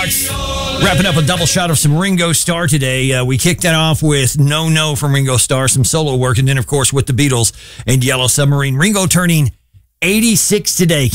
Wrapping up a double shot of some Ringo Starr today. We kicked that off with No No from Ringo Starr, some solo work, and then, of course, with the Beatles and Yellow Submarine. Ringo turning 86 today.